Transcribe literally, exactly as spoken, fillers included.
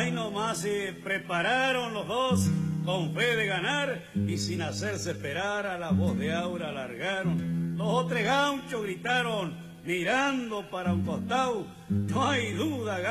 Ahí nomás se prepararon los dos con fe de ganar y sin hacerse esperar a la voz de Aura alargaron. Los tres gauchos gritaron mirando para un costado, no hay duda.